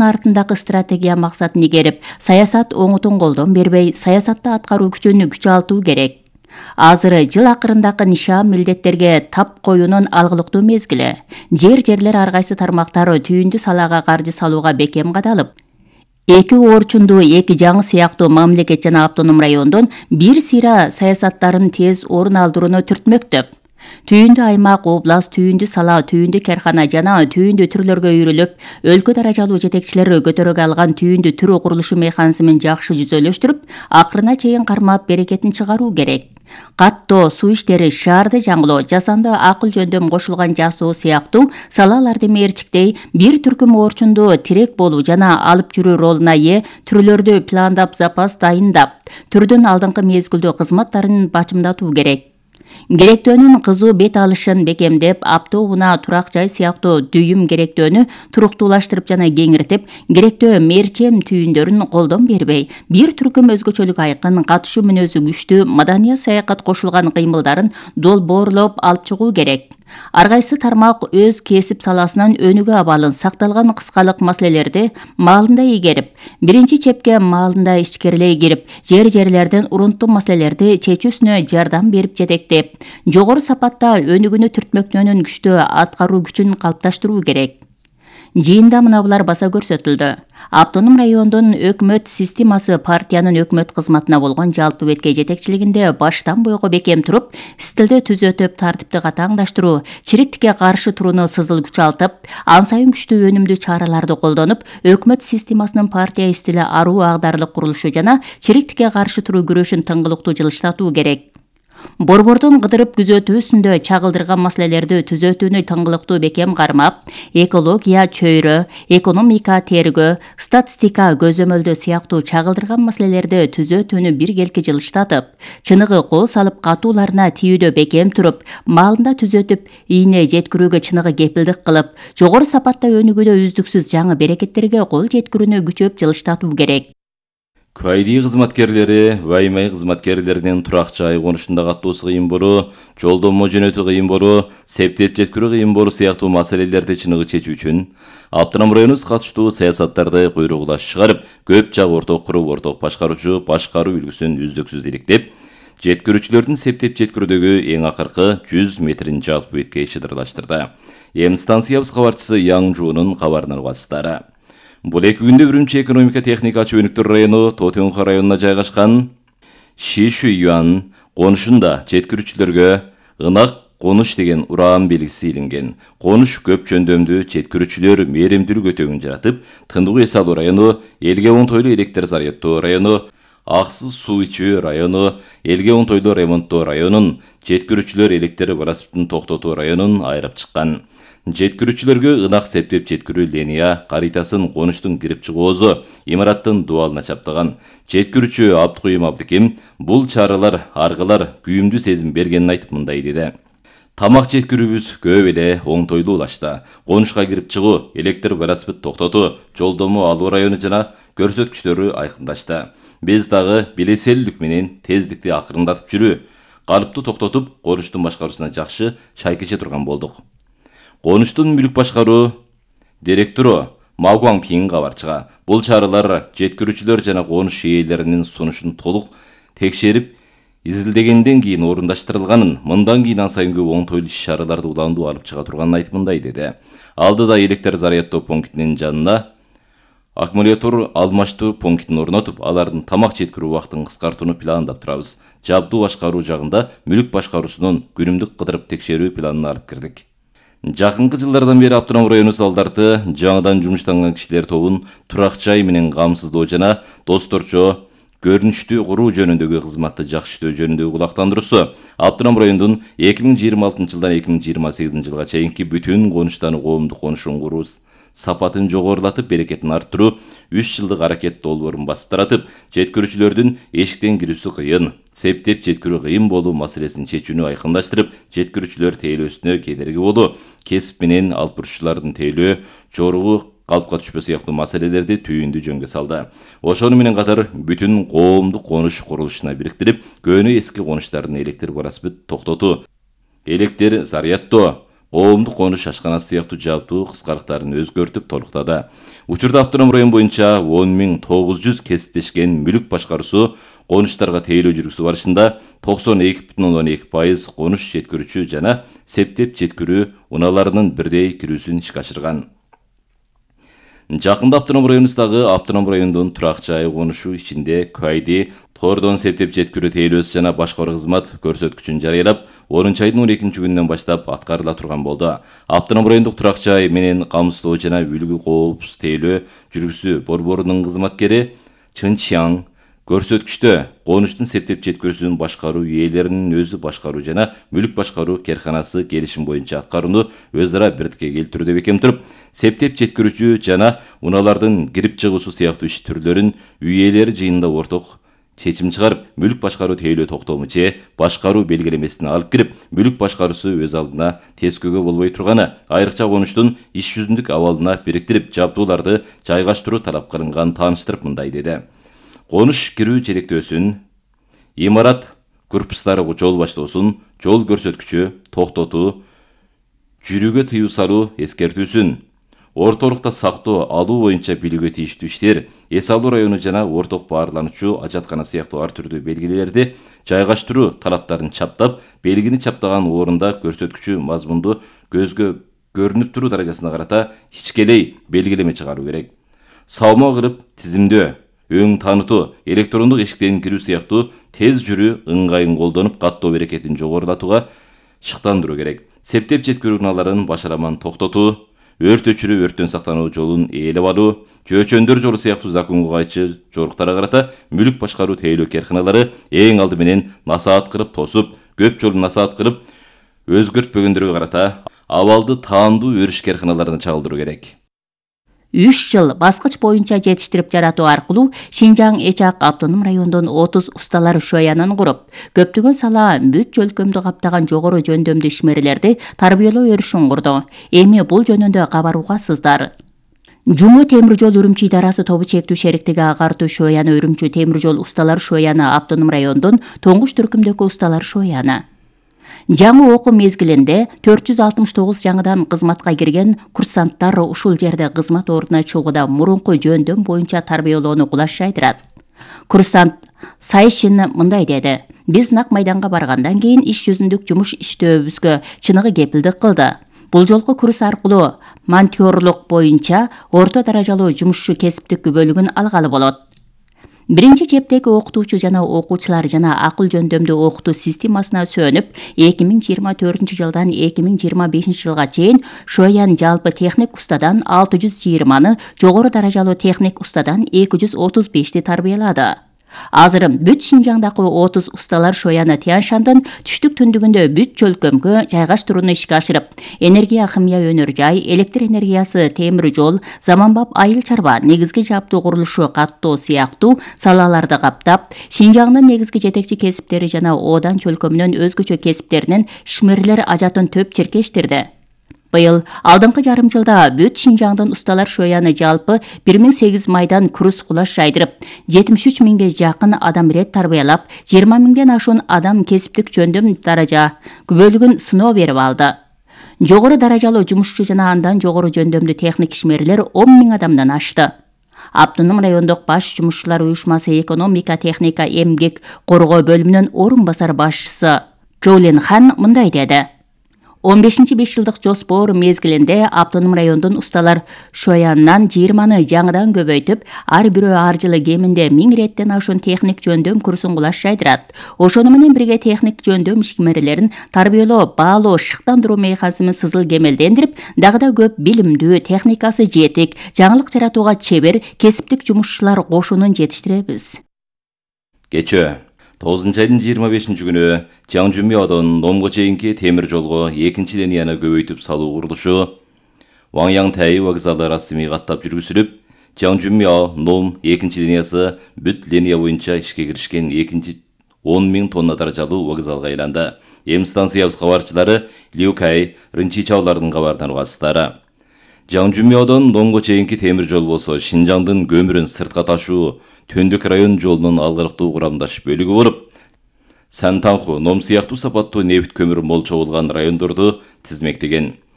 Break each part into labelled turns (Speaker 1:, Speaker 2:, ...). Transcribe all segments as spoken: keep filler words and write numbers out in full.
Speaker 1: артындагы стратегия максатын игерип, саясат оңутун колдон бербей, саясатты аткаруу күчүн күчалтуу керек. Азыр жыл акырындагы нишан милдеттерге тап коюунун алгылыктуу мезгили. Жер-жерлер ар кайсы тармактары түйүндү салаага каржы салууга бекем кадалып, эки орчунду эки жаңы сыяктуу мамлекет жана автоном райондон бир сыйра саясаттарын тез орун алдырууну түртмөктөп. Түйүндү аймак, област, түйүндү сала, түйүндү каркана жана түйүндү түрлөргө үйрүлүп, өлкө даражалуу жетекчилер көтөрөгө алган түйүндү түрү курулушу механизмин жакшы жүзөлөштүрүп, акырына чейин кармап берекетин чыгаруу керек. Каттоо, суу иштери, шаарды жаңылоо, жасанды акыл жөндөм кошулган жасоо сыяктуу салаларды мерчиктей бир түркүм орчунду тирек болуу жана алып жүрүү ролуна ээ түрлөрдү пландап, запас дайындап, түрдүн алдыңкы мезгилдүү кызматтарын бачымдатуу керек. Керектөөнүн кызуу бет алышын бекемдеп, апто уна турак жай сыяктуу дүйүм керектөөнү туруктуулаштырып жана кеңиртип, керектөө мерчем түйүндөрүн колдон бербей, бир түркүм өзгөчөлүк айкын, катышуу мүнөзү күчтүү, маданий саякат кошулган кыймылдарын долбоорлоп алып чыгуу керек. Ар кайсы тармак өз кесип саласынан өнүгө абалын, сакталган кыскалык маселелерди маалында игерип, биринчи чепке маалында ичкерилей кирип, жер-жерлерден урунттуу маселелерди чечүүсүнө жардам берип жетектеп, жогору сапатта өнүгүүнү түртмөктөөнүн күчтүү аткаруу күчүн калыпташтыруу керек. Жыйында мына булар баса көрсөтүлдү. Автоном райондун өкмөт системасы партиянын өкмөт кызматына болгон жалпы бетке жетекчилигинде баштан бойго бекем туруп, стилди түзөтүп, тартипти катаңдаштыруу, чириктикке каршы турууну сызыл күчалтып, ан сайын күчтүү өнүмдүү чараларды колдонуп, өкмөт системасынын партия стили аруу агдарлык курулушу жана чириктикке каршы туруу күрөшүн тыңгылыктуу жылыштатуу керек. Борбордун кыдырып күзөтүүсүндө чагылдырган маселелерди түзөтүүнү тыңгылыктуу бекем кармап, экология чөйрө, экономика тергөө, статистика көзөмөлдөө сыяктуу чагылдырган маселелерди түзөтүүнү биргелки жылыштатып, чыныгы кол салып катууларына тийүүдө бекем туруп, маалында түзөтүп, ийне жеткирүүгө чыныгы кепилдик кылып, жогору сапатта өнүгүүдө үздүксүз жаңы берекеттерге кол жеткирүүнү күчөп жылыштатуу керек.
Speaker 2: Кайди кызматкерлери, ваймай кызматкерлеринин турак жай конушунда каттуусу кыйын болуу, жолдомо жөнөтүү кыйын болуу, септеп жеткирүү кыйын болуу сыяктуу маселелерди чыныгы чечүү үчүн автоном районубуз катыштуу саясаттарды куйругулаш чыгарып, көп жак орток куруп, орток башкаруучу башкаруу үлгүсүн үздүксүз иликтеп, жеткирүүчүлөрдүн септеп жеткирүүдөгү эң акыркы жүз метрин жалпы бетке чыдырлаштырды. Эми станциябыз кабарчысы Яң Жуунун кабарынан угасыздар. Бул эки күндө Үрүмчи экономика техникачы өнүктүр району Тотюнха районуна жайгашкан Шишуюан конушунда жеткирүүчүлөргө ынак конуш деген ураан белгиси илинген. Конуш көп жөндөмдүү жеткирүүчүлөр мээримдүүлүк өтөгүн жаратып, Тындыгуу эс алуу району, элге оңтойлуу электр зарядтоо району, аксыз суу ичүү району, элге оңтойлуу ремонттоо районун, жеткирүүчүлөр электр велосипедин токтотуу районун айырып чыккан. Жеткирүүчүлөргө ынак септеп жеткирүү линия каритасын конуштун кирип чыгуусу имараттын дуалына чаптаган. Жеткирүүчү Абдыкуйум Абдыким бул чаралар аргылар күйүмдүү сезим бергенин айтып мындай деди. Тамак жеткирүүбүз көп эле оңтойлуу улашты. Конушка кирип чыгуу, электр велосипед токтотуу, жолдомо алуу району жана көрсөткүчтөрү айкындашты. Биз дагы билеселүүлүк менен тездикти акырындатып жүрүү, калыптуу токтотуп, конуштун башкаруусуна жакшы шайкече турган болдук. Конуштун мүлүк башкаруу директору Ма Гуаңпиң кабарчыга бул чаралар жеткирүүчүлөр жана конуш ээлеринин сунушун толук текшерип, изилдегенден кийин орундаштырылганын, мындан кийин ан сайын көп оңтойлуу иш-чараларды уландуу алып чыга турганын айтып мындай деди. Алдыда электр зарядтоо пунктинин жанына аккумулятор алмаштуу пунктин орнотуп, алардын тамак жеткирүү убактын кыскартууну пландап турабыз. Жабдуу башкаруу жагында мүлүк башкаруусунун күнүмдүк кыдырып текшерүү планын алып кирдик. Жакынкы жылдардан бери автоном районубуз алдарды жаңыдан жумуштанган кишилер тобун турак жай менен камсыздоо жана досторчо көрүнүштүү куруу жөнүндөгү кызматты жакшы иштөө жөнүндөгү кулактандыруусу автоном райондун эки миң жыйырма алтынчы жылдан эки миң жыйырма сегизинчи жылга чейинки бүтүн конуштаны коомдук конушун куруу сапатын жогорулатып, берекетин арттыруу үч жылдык аракет долбоорун басып таратып, жеткирүүчүлөрдүн эшиктен кирүүсү кыйын, септеп жеткирүү кыйын болуу маселесин чечүүнү айкындаштырып, жеткирүүчүлөр тейлөөсүнө кедерги болуу, кесип менен алып бурушчулардын тейлөө, жоругу калыпка түшпөө сыяктуу маселелерди түйүндүү жөнгө салды. Ошону менен катар бүтүн коомдук конуш курулушуна бириктирип, көөнү эски конуштардын электр велосипед токтотуу, электр зарядтоо, коомдук конуш ашканасы сыяктуу жабдуу кыскарыктарын өзгөртүп толуктады. Учурда автоном район боюнча он миң тогуз жүз кесиптешкен мүлүк башкаруусу конуштарга тейлөө жүргүзүү барышында токсон эки бүтүн ондон эки пайыз конуш жеткирүүчү жана септеп жеткирүү унааларынын бирдей кирүүсүн ишке ашырган. Жакында автоном районубуздагы автоном райондун турак жай конушу ичинде Куайди тордон септеп жеткирүү тейлөөсү жана башка бир кызмат көрсөткүчүн жарыялап, онунчу айдын он экинчи күнүнөн баштап аткарыла турган болду. Автоном райондук турак жай менен камсыздоо жана үлгү коопсуз тейлөө жүргүзүү борборунун кызматкери Чын Чиаң көрсөткүчтө конуштун септеп жеткирүүсүн башкаруу ээлеринин өзү башкаруу жана мүлүк башкаруу керканасы келишим боюнча аткарууну өз ара бирдикке келтирүүдө бекем туруп, септеп жеткирүүчү жана унаалардын кирип чыгуусу сыяктуу иш түрлөрүн үй ээлери жыйынында орток чечим чыгарып, мүлүк башкаруу тейлөө токтому же башкаруу белгилемесин алып кирип, мүлүк башкаруусу өз алдына тескөөгө болбой турганы, айрыкча конуштун иш жүзүндүк абалына бириктирип, жабдууларды жайгаштыруу талап кылынган тааныштырып мындай деди. Конуш кирүү желектөөсүн, имарат корпустары жол баштоосун, жол көрсөткүчү, токтотуу, жүрүүгө тыюу салуу эскертүүсүн, ортолукта сактоо алуу боюнча билүүгө тийиштүү иштер, эс алуу району жана орток баарлануучу ажаткана сыяктуу ар түрдүү белгилерди жайгаштыруу талаптарын чаптап, белгини чаптаган орунда көрсөткүчү мазмунду көзгө көрүнүп туруу даражасына карата ичкелей белгилеме чыгаруу керек. Салма кырып тизимдөө, өң таанытуу, электрондук эшиктен кирүү сыяктуу тез жүрүү ыңгайын колдонуп, каттоо берекетин жогорулатууга шыктандыруу керек. Септеп жеткирүү унааларын башараман токтотуу, өрт өчүрүү, өрттөн сактануу жолун ээлеп алуу, жөөчөндөр жолу сыяктуу законго кайчы жоруктарга карата мүлүк башкаруу тейлөө керканалары эң алды менен насаат кырып тосуп, көп жолу насаат кырып өзгөртпөгөндөргө карата абалды таандуу өрүш керканаларына чагылдыруу керек.
Speaker 1: үч жыл баскыч боюнча жетиштирип жаратуу аркылуу Шинжаң Эчак автоном райондун отузусталар шоянын куруп, көптөгөн сала бүт өлкөмдү каптаган жогору жөндөмдүү ишмерлерди тарбиялоо өрүшүн курду. Эми бул жөнүндө кабаруугасыздар. Жуму темир жол Үрүмчү идарасы тобу чектүү шериктиги агартуу шояны Үрүмчү темир жолусталар шояны автоном райондун тоңуш түркүмдөгүусталар шояны. Жаңы окуу мезгилинде төрт жүз алтымыш тогуз жаңыдан кызматка кирген курсанттар ушул жерде кызмат ордуна чыгууда мурунку жөндөм боюнча тарбиялоону кулаш жайдырат. Курсант Сайшин мындай деди: "Биз нак майданга баргандан кийин иш жүзүндүк жумуш иштөөбүзгө чыныгы кепилдик кылды. Бул жолку курс аркылуу монтёрлук боюнча орто даражалуу жумушчу кесиптик күбөлүгүн алгалы болот. Биринчи чептеги окутуучу жана окуучулар жана акыл жөндөмдүү окутуу системасына сөнүп, эки миң жыйырма төртүнчү жылдан эки миң жыйырма бешинчи жылга чейин шоян жалпы техник устадан алты жүз жыйырманы, жогору даражалуу техник устадан эки жүз отуз бешти тарбиялады. Азыр бүт Шинжаңдагы отузусталар шояны Тянь-Шандын түштүк түндүгүндө бүт чөлкөмгө жайгаштырууну ишке ашырып, энергия химия өнөр жай, электр энергиясы, темир жол, заманбап айыл чарба, негизги жабдуу курулушу каттоо сыяктуу салаларды каптап, Шинжаңдын негизги жетекчи кесиптери жана Одан чөлкөмүнүн өзгөчө кесиптеринен ишмерлер ажатын төп черкештирди. Быйыл алдыңкы жарым жылда бүт Шинжаңдынусталар шояны жалпы бир миң сегиз майдан курс кулаш жайдырып, жетимиш үч миңге жакын адам рет тарбиялап, жыйырма миңден ашуун адам кесиптик жөндөм даража күбөлүгүн сыноо берип алды. Жогору даражалуу жумушчу жана андан жогору жөндөмдүү техник ишмерлер он миң адамдан ашты. Автоном райондук баш жумушчулар уюшмасы экономика, техника, эмгек коргоо бөлүмүнүн орун басар башчысы Жолин Хан мындай деди: он бешинчи беш жылдык жоспор мезгилинде автоном райондунусталар шоянынан жыйырманы жаңыдан көбөйтүп, ар бирөө ар жылы кеминде миң реттен ашуун техник жөндөм курсун кулаш жайдырат. Ошону менен бирге техник жөндөм ишмерлерин тарбиялоо, баалоо, шыктандыруу механизмин сызыл кемелдендирип, дагы да көп билимдүү, техникасы жетик, жаңылык жаратууга чебер кесиптик жумушчулар кошунун жетиштиребиз.
Speaker 2: Кечөө тогузунчу айдын жыйырма бешинчи күнү Жаңжүмиодон Номго чейинки темир жолго экинчи линияны көбөйтүп салуу курулушу Ваңяң Тай вокзалы расмий каттап жүргүзүлүп, Жаңжүмио Ном экинчи линиясы бүт линия боюнча ишке киришкен экинчи он миң тонна даражалуу вокзалга айланды. Эми станциябыз кабарчылары Liukay, Рынчичаулардын кабарынан угасыздары. Жаңжүмиодон Номго чейинки темир жол болсо Шинжаңдын көмүрүн сыртка ташуу Төндүк район жолунун алгарыктуу курамдаш бөлүгү болуп, Сантанху, Ном сыяктуу сапаттуу нефт көмүрү мол чогулган райондорду тизмектеген.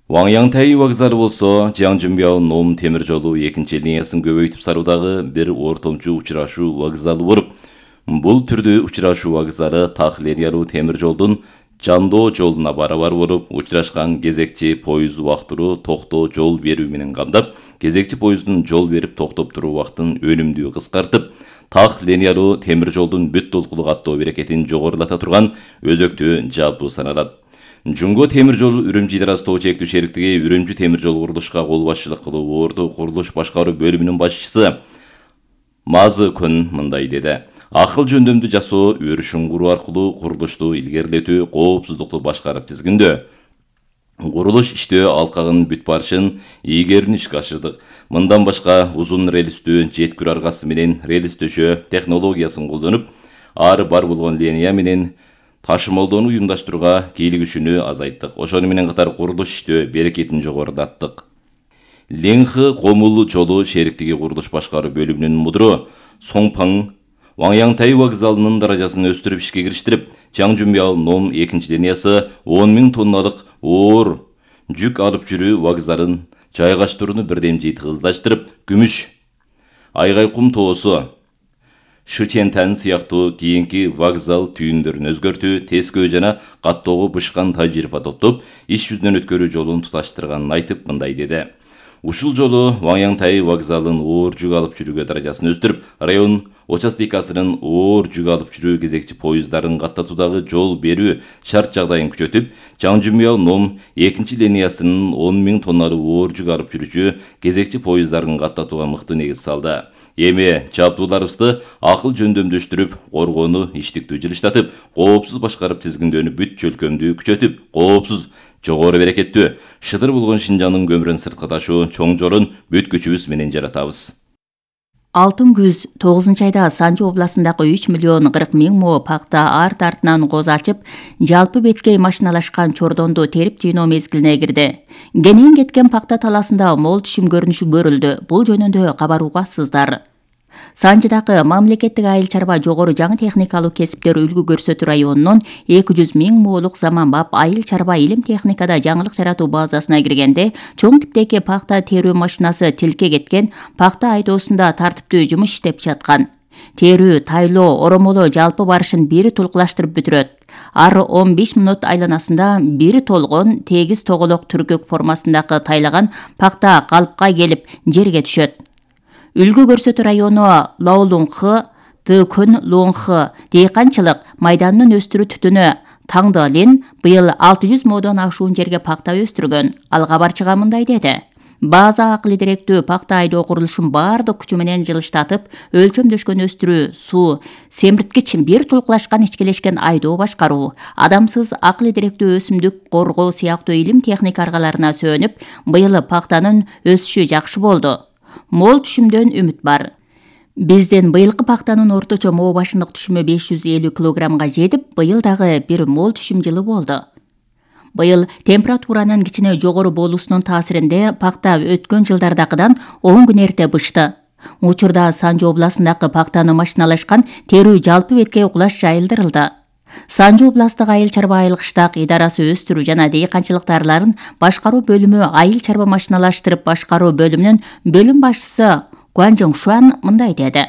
Speaker 2: Ваңяңтай вокзалы болсо, Жаңжымбяу Ном темир жолу экинчи линиясын көбөйтүп салуудагы бир ортомчу учурашуу вокзалы болуп, бул түрдүү учурашуу вокзалы так линиялуу темир жолдун жандоо жолуна барабар болуп, учурашкан кезекчи поезд убактылуу токтоо жол берүү менен камдап, кезекчи поезддун жол берип токтоп туруу убактын өнүмдүү кыскартып, так линиялуу темир жолдун бүт толкулуу каттоо берекетин жогорулата турган өзөктүү жабдуу саналат. Жунго темир жол Үрүмчү Идарасы тоо чектүү шериктиги Үрүмчү темир жол курулушка кол башчылык кылуу орду курулуш башкаруу бөлүмүнүн башчысы Мазы Күн мындай деди. Акыл жөндөмдү жасоо, өрүшүн куруу аркылуу курулушту илгерилетүү, коопсуздукту башкарып тизгиндөө. Курулуш иштөө алкагын бүт барышын ийгерүүнү ишке ашырдык. Мындан башка узун релистүү жеткүр аргасы менен релис төшөө технологиясын колдонуп, ары бар болгон линия менен ташымалдоону уюмдаштырууга кийлигишүүнү азайттык. Ошону менен катар курулуш иштөө берекетин жогорулаттык. Ленхы Комул жолу шериктиги курулуш башкаруу бөлүмүнүн мудуру Соңпаң Ваңяңтай вокзалынын даражасын өстүрүп ишке кириштирип, Жаңжымбяу Ном экинчи линиясы он миң тонналык оор жүк алып жүрүү вокзалын жайгаштырууну бирдемжи тыгыздаштырып, Күмүш, Айгайкум тоосу, Шычентан сыяктуу кийинки вокзал түйүндөрүн өзгөртүү, тескөө жана каттоого бышкан тажрыйба топтоп, иш жүзүнөн өткөрүү жолун туташтырганын айтып, мындай деди. Ушул жолу Ваңяңтай вокзалын оор жүк алып жүрүүгө даражасын өстүрүп, район участокасынын оор жүк алып жүрүү кезекчи поезддарын каттатуудагы жол берүү шарт жагдайын күчөтүп, Жаңжымбяу Ном экинчи линиясынын он миң тонналуу оор жүк алып жүрүүчү кезекчи поезддарын каттатууга мыкты негиз салды. Эми жабдууларыбызды акыл жөндөмдөштүрүп, коргоону иштиктүү жылыштатып, коопсуз башкарып тизгиндөөнү бүт жөлкөмдүү күчөтүп, коопсуз, жогору берекеттүү, шыдыр болгон Шинжаңдын көмүрүн сыртка ташуу чоң жолун бүт күчүбүз менен жаратабыз.
Speaker 1: Алтын күз тогузунчу айда Санжы областындагы үч миллион кырк миң мо пакта арт артынан коз ачып, жалпы беткей машиналашкан чордонду терип жыйноо мезгилине кирди. Кенен кеткен пакта таласында мол түшүм көрүнүшү көрүлдү. Бул жөнүндө кабар угасыздар. Санжыдагы мамлекеттик айыл чарба жогору жаңы техникалуу кесиптер үлгү көрсөтүү районунун эки жүз миң моолук заманбап айыл чарба илим техникада жаңылык жаратуу базасына киргенде, чоң типтеги пакта терүү машинасы тилке кеткен, пакта айдоосунда тартиптүү жумуш иштеп жаткан. Терүү, тайлоо, оромолоо жалпы барышын бири тулкулаштырып бүтүрөт. Ары он беш мүнөт айланасында бири толгон, тегиз тоголок түркөк формасындагы тайлаган пакта калыпка келип жерге түшөт. Үлгү көрсөтүү району Лаолуңхы, Дөкөн Лоңхы дыйканчылык майданын өстүрүү түтүнү Таңдалин быйыл алты жүз модон ашуун жерге пакта өстүргөн. Ал кабарчыга мындай деди. База акыл директүү пакта айдоо курулушун бардык күчү менен жылыштатып, өлчөмдөшкөн өстүрүү, суу, семирткич бир тулкулашкан ичкелешкен айдоо башкаруу, адамсыз акыл директүү өсүмдүк коргоо сыяктуу илим техника аргаларына сөөнүп, быйыл пактанын өсүшү жакшы болду. Мол түшүмдөн үмүт бар. Биздин быйылкы пактанын орточо мо башындык түшүмү беш жүз элүү килограммга жетип, быйыл дагы бир мол түшүм жылы болду. Быйыл температуранын кичине жогору болуусунун таасиринде пакта өткөн жылдардагыдан он күн эрте бышты. Учурда Санжы областындагы пактаны машиналашкан терүү жалпы беткей кулаш жайылдырылды. Санжы областык айыл чарба айыл кыштак идарасы өстүрүү жана дыйканчылык тарларын башкаруу бөлүмү айыл чарба машиналаштырып башкаруу бөлүмүнүн бөлүм башчысы Гуанжың Шуан мындай деди.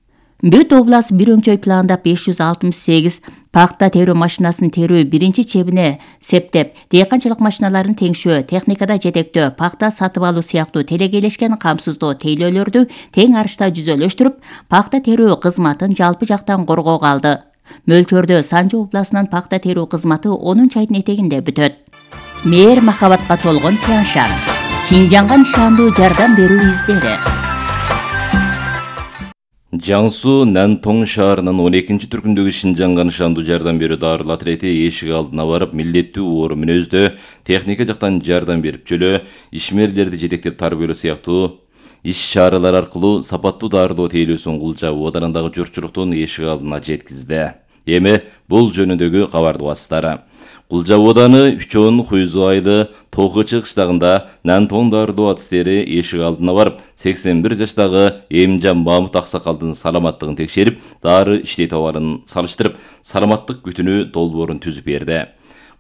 Speaker 1: Бүт област бир өңчөй пландап беш жүз алтымыш сегиз пакта терүү машинасын терүү биринчи чебине септеп, дыйканчылык машиналарын теңшөө, техникада жетектөө, пакта сатып алуу сыяктуу телегейлешкен камсыздоо тейлөөлөрдү тең арышта жүзөлөштүрүп, пакта терүү кызматын жалпы жактан коргоого алды. Мөлчөрдө Санжы областынын пакта терүү кызматы онунчу айдын этегинде бүтөт. Мээр махабатка толгон Тяншан. Шинжаңга нишандуу жардам берүү издери.
Speaker 2: Жаңсу Нантоң шаарынын он экинчи түркүндөгү Шинжаңга нышандуу жардам берүү дарыл отрети эшик алдына барып, милдеттүү орун мүнөздө техника жактан жардам берип жөлө, ишмерлерди жетектеп тарбиялоо сыяктуу иш чаралар аркылуу сапаттуу дарылоо тейлөөсүн кылжабы оодарындагы журтчулуктун эшик алдына жеткизди. Эми бул жөнүндөгү кабарды угасыздар. Кулжабы ооданы Үчөн Хуйзу айылы Токычы кыштагында Нантоң дарылоо атыстери эшик алдына барып, сексен бир жаштагы Эмжан Мамут аксакалдын саламаттыгын текшерип, дары иштей табарын салыштырып, саламаттык күтүнүү долбоорун түзүп берди.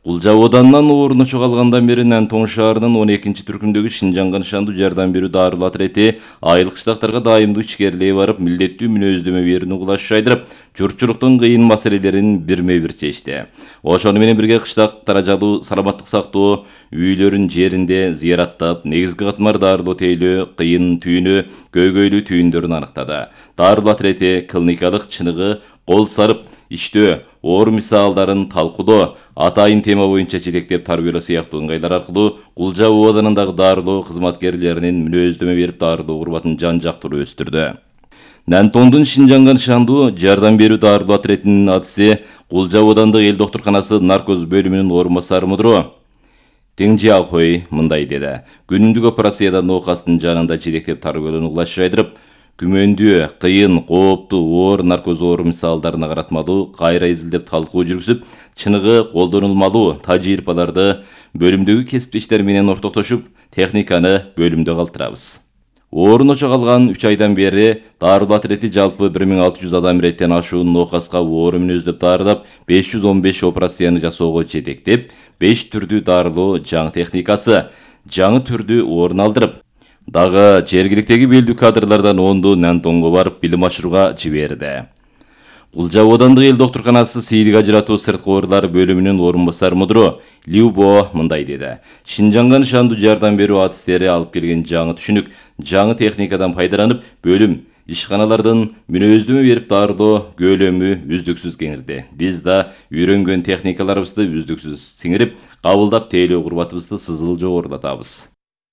Speaker 2: Кулжа оданынан орunu чоғалғандан бері Нантон шаарынын он экинчи түркүмдөгү Шинжанга нышандуу жардам берүү дарылуу отрети айылык кыштактарга дайымдуу ичкерилей барып, милдеттүү мүнөздөмө берүүнү кулаш жайдырып, журтчулуктун кыйын маселелерин бирме бир чечти. Ошону менен бирге кыштак таражалуу саламаттык сактоо үйлөрүн жеринде зыяраттап, негизги катмар дарылоо тейлөө, кыйын түйүнү, көйгөйлүү түйүндөрүн аныктады. Дарылуу отрети клиникалык чыныгы кол сарып, иштөө, оор мисалдарын талкуудоо, атайын тема боюнча жетектеп тарбиялоо сыяктуу ыңгайлар аркылуу Кулжа ооданындагы дарылоо кызматкерлеринин мүнөздөмө берип дарылоо курбатын жан жактуу өстүрдү. Нантондун Шинжанга нышандуу жардам берүү дарылоо отретинин адиси Кулжа оодандык эл доктурканасы наркоз бөлүмүнүн орун басары мудру Теңжиахой мындай деди. Күнүмдүк операцияда ноокастын жанында жетектеп тарбиялоону кулаш жайдырып, күмөндүү, кыйын, кооптуу, оор наркоз оору мисалдарына каратмалуу кайра изилдеп талкуу жүргүзүп, чыныгы колдонулмалуу тажрыйбаларды бөлүмдөгү кесиптештер менен ортоктошуп, техниканы бөлүмдө калтырабыз. Ооруну чоғалган үч айдан бери дарылоо отрети жалпы бир миң алты жүз адам иреттен ашуун ноокаска оору мүнөздөп дарылап, беш жүз он беш операцияны жасоого жетектеп, беш түрдүү дарылоо жаңы техникасы, жаңы түрдүү орун алдырып, дагы жергиликтеги белдүү кадрлардан ондо Нантонго барып билим ашырууга жиберди. Кулжа оодандык эл доктурканасы сейдик ажыратуу сырткы оорулар бөлүмүнүн орун басары мудру Любо мындай деди. Шинжанга нышандуу жардам берүү адистери алып келген жаңы түшүнүк, жаңы техникадан пайдаланып, бөлүм ишканалардын мүнөздөмө берип дарылоо көлөмү үздүксүз кеңирди. Биз да үйрөнгөн техникаларыбызды үздүксүз сиңирип, кабылдап тейлөө курбатыбызды сызыл жогорулатабыз.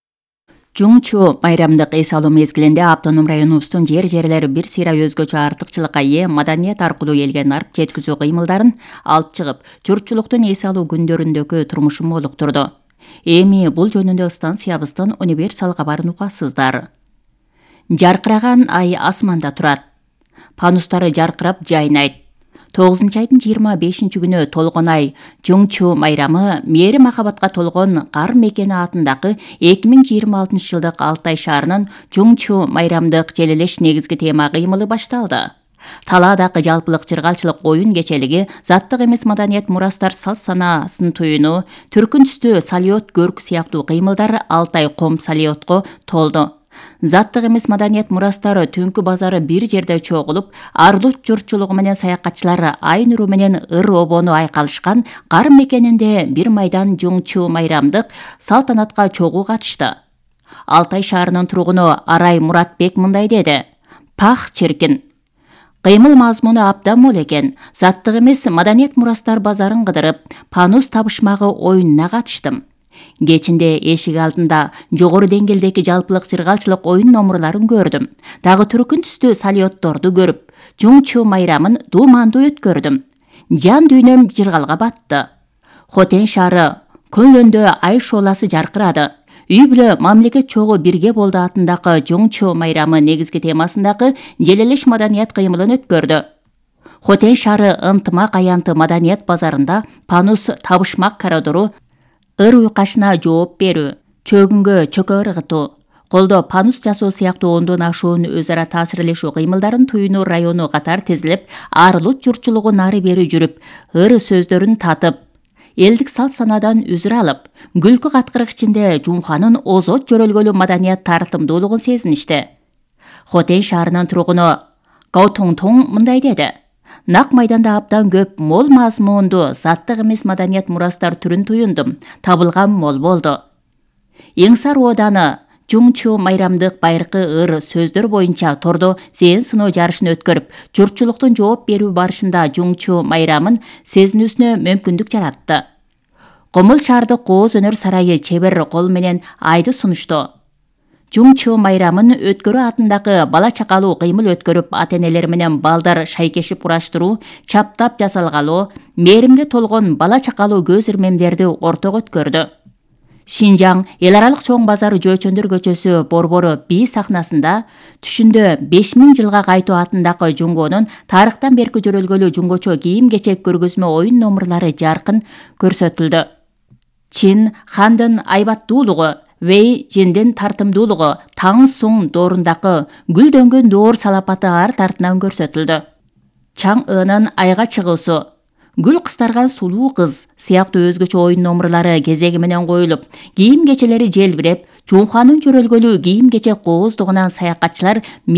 Speaker 1: Жуңчу майрамдык эс алуу мезгилинде автоном районубуздун жер-жерлери бир сыйра өзгөчө артыкчылыкка ээ маданият аркылуу элге нарп жеткизүү кыймылдарын алып чыгып, журтчулуктун эс алуу күндөрүндөгү турмушун молуктурду. Эми бул жөнүндө станциябыздын универсал кабарын угасыздар. Жаркыраган ай асманда турат. Панустары жаркырап жайнайт. тогузунчу айдын жыйырма бешинчи күнү толгон ай Жуңчу майрамы мээри махабатка толгон кар мекени атындагы эки миң жыйырма алтынчы жылдык Алтай шаарынын Жуңчу майрамдык желелеш негизги тема кыймылы башталды. Талаадагы жалпылык чыргалчылык оюн кечелиги, заттык эмес маданият мурастар салт санаасын туюну, түркүн түстүү салиот көркү сыяктуу кыймылдар Алтай ком салиотко толду. Заттык эмес маданият мурастары түнкү базары бир жерде чогулуп, арлут журтчулугу менен саякатчылар ай нуру менен ыр обону айкалышкан кар мекенинде бир майдан Жуңчу майрамдык салтанатка чогуу катышты. Алтай шаарынын тургуну Арай Муратбек мындай деди. Пах черкин. Кыймыл мазмуну абдан мол экен. Заттык эмес маданият мурастар базарын кыдырып, панус табышмагы оюнуна катыштым. Кечинде эшик алдында жогору деңгээлдеги жалпылык чыргалчылык оюн номурларын көрдүм. Дагы түркүн түстүү салиотторду көрүп, Жуңчу майрамын дуумандуу өткөрдүм. Жан дүйнөм жыргалга батты. Хотен шаары көлөндө ай шооласы жаркырады. Үй бүлө мамлекет чогуу бирге болду атындагы Жуңчу майрамы негизги темасындагы желелеш маданият кыймылын өткөрдү. Хотен шаары ынтымак аянты маданият базарында панус табышмак коридору, ыр уйкашына жооп берүү, чөгүнгө чөкө ыргытуу, колдо панус жасоо сыяктуу ондон ашуун өз ара таасирлешүү кыймылдарын туюну району катар тизилип, арлут журтчулугу нары бери жүрүп, ыр сөздөрүн татып, элдик салт санаадан үзүр алып, күлкү каткырык ичинде Жумханын озот жөрөлгөлүү маданият тартымдуулугун сезиништи. Хотен шаарынын тургуну Гаутоңтоң мындай деди. Нак майданда абдан көп мол мазмуунду заттык эмес маданият мурастар түрүн туюндум. Табылган мол болду. Эңсар ооданы Жуңчу майрамдык байыркы ыр сөздөр боюнча тордо зээн сыноо жарышын өткөрүп, журтчулуктун жооп берүү барышында Жуңчу майрамын сезинүүсүнө мүмкүндүк жаратты. Комул шаардык кооз өнөр сарайы чебер кол менен айды сунушту. Жуңчу майрамын өткөрүү атындагы бала чакалуу кыймыл өткөрүп, ата-энелер менен балдар шайкешип ураштыруу, чаптап жасалгалоо, мээримге толгон бала чакалуу көз ирмемдерди ортого өткөрдү. Шинжаң эл аралык чоң базары Жөөчөндөр көчөсү борбору бий сахнасында түшүндө беш миң жылга кайтуу атындагы Жуңгонун тарыхтан берки жөрөлгөлүү жуңгочо кийим-кечек көргөзмө оюн номурлары жаркын көрсөтүлдү. Чин хандын айбаттуулугу, Вей жендин тартымдуулугу, таң суң доорундагы гүлдөнгөн доор салапаты ар тартынан көрсөтүлдү. Чаң ынын айга чыгуусу, Гүл кыстарган сулуу кыз сыяктуу өзгөчө оюн номурлары кезеги менен коюлуп, кийим кечелери желбиреп, Чоңханын чөрөлгөлү кийим кече кооздугунан саякатчылар